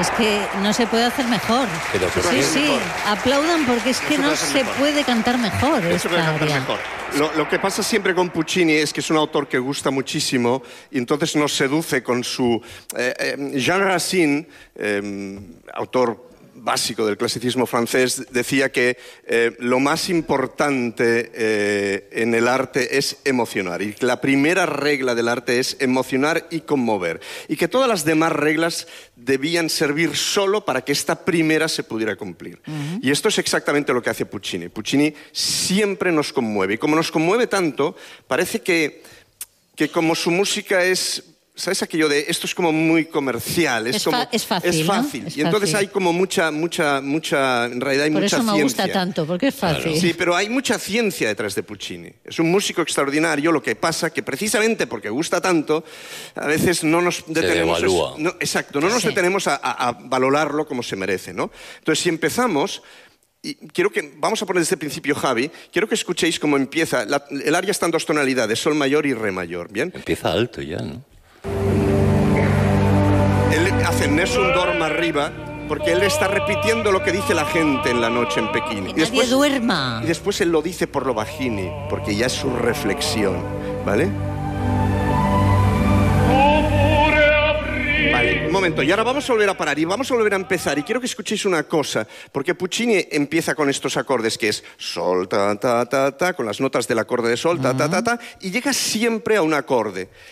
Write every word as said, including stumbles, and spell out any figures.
Es que no se puede hacer mejor. Pero, pero sí, es sí, mejor. aplaudan porque es que No no se se puede hacer mejor. puede cantar mejor No se esta puede cantar aria. mejor. Lo, lo que pasa siempre con Puccini es que es un autor que gusta muchísimo y entonces nos seduce con su... Eh, eh, Jean Racine, eh, autor básico del clasicismo francés, decía que eh, lo más importante eh, en el arte es emocionar y que la primera regla del arte es emocionar y conmover y que todas las demás reglas debían servir solo para que esta primera se pudiera cumplir. Uh-huh. Y esto es exactamente lo que hace Puccini. Puccini siempre nos conmueve y como nos conmueve tanto, parece que, que como su música es... ¿Sabes aquello de esto es como muy comercial? Es, Es, como, fa- es fácil, es fácil. ¿no? Es y entonces fácil. hay como mucha, mucha, mucha, en realidad hay Por mucha eso me ciencia. gusta tanto, porque es fácil. Claro. Sí, pero hay mucha ciencia detrás de Puccini. Es un músico extraordinario, lo que pasa que precisamente porque gusta tanto, a veces no nos detenemos... devalúa. no, exacto, no nos Sí. detenemos a, a, a valorarlo como se merece, ¿no? Entonces, si empezamos... Y quiero que, vamos a poner desde el principio, Javi, quiero que escuchéis cómo empieza. La, el aria está en dos tonalidades, sol mayor y re mayor, ¿bien? Empieza alto ya, ¿no? Él hace Nessun dorma arriba porque él está repitiendo lo que dice la gente en la noche en Pekín. Que nadie duerma. Y después él lo dice por lo bajini, porque ya es su reflexión, ¿vale? Vale, un momento. Y ahora vamos a volver a parar y vamos a volver a empezar. Y quiero que escuchéis una cosa, porque Puccini empieza con estos acordes que es sol, ta, ta, ta, ta, con las notas del acorde de sol, ta, ta, ta, ta, y llega siempre a un acorde.